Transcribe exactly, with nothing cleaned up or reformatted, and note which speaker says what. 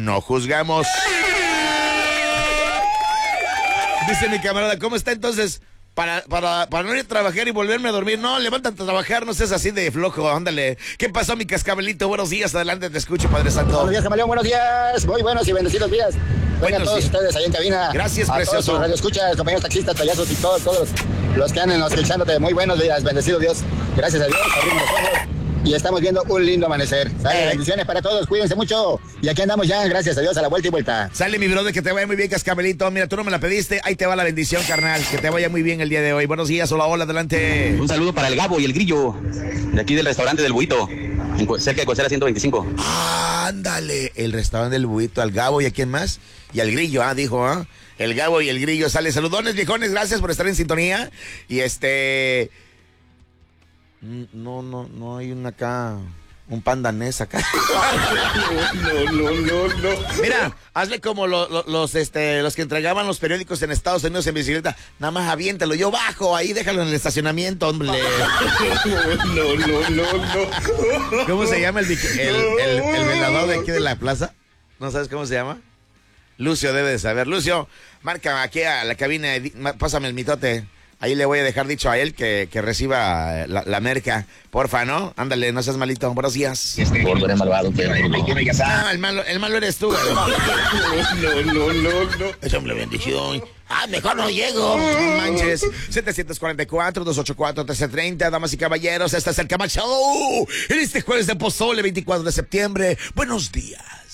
Speaker 1: no juzgamos. Dice mi camarada, ¿cómo está entonces? Para, para, para no ir a trabajar y volverme a dormir. No, levántate a trabajar, no seas así de flojo, ándale. ¿Qué pasó, mi cascabelito? Buenos días, adelante, te escucho, Padre Santo.
Speaker 2: Buenos días, Camaleón, buenos días. Muy buenos y bendecidos días. Vengan todos
Speaker 1: días.
Speaker 2: Ustedes ahí en cabina.
Speaker 1: Gracias,
Speaker 2: a
Speaker 1: precioso.
Speaker 2: Todos los radioescuchas, compañeros taxistas, payasos y todos, todos los que andan escuchándote. Muy buenos días, bendecido Dios. Gracias a Dios, abrimos los ojos y estamos viendo un lindo amanecer. ¿Sale?
Speaker 1: Eh.
Speaker 2: Bendiciones para todos, cuídense mucho. Y aquí andamos ya, gracias a Dios, a la vuelta y vuelta.
Speaker 1: Sale, mi brother, que te vaya muy bien, cascabelito. Mira, tú no me la pediste, ahí te va la bendición, carnal. Que te vaya muy bien el día de hoy. Buenos días, hola, hola, adelante.
Speaker 3: Un saludo para el Gabo y el Grillo, de aquí del restaurante del Buito, en, Cu- cerca de Cocera ciento veinticinco.
Speaker 1: Ándale, el restaurante del Buito, al Gabo y a quién más. Y al Grillo, ah, dijo, ah. El Gabo y el Grillo, sale. Saludones, viejones, gracias por estar en sintonía. Y este... No, no, no hay una acá... Un pandanés acá.
Speaker 4: No, no, no, no.
Speaker 1: Mira, hazle como lo- lo- los este los que entregaban los periódicos en Estados Unidos en bicicleta. Nada más aviéntalo, yo bajo, ahí déjalo en el estacionamiento, hombre.
Speaker 4: No, no, no, no.
Speaker 1: ¿Cómo se llama el, bic- el, el, el velador de aquí de la plaza? ¿No sabes cómo se llama? Lucio debe de saber. Lucio, marca aquí a la cabina, y di- ma- pásame el mitote. Ahí le voy a dejar dicho a él que, que reciba la, la merca. Porfa, ¿no? Ándale, no seas malito. Buenos días.
Speaker 2: Gordo, eres malvado, pero
Speaker 1: Ah, el malo, el malo eres tú, güey.
Speaker 4: No, no, no, no.
Speaker 1: Eso me lo bendición. Ah, mejor no llego. No manches. setecientos cuarenta y cuatro, doscientos ochenta y cuatro, trece treinta, damas y caballeros, este es el Cama Show. En este jueves de Pozole, veinticuatro de septiembre. Buenos días.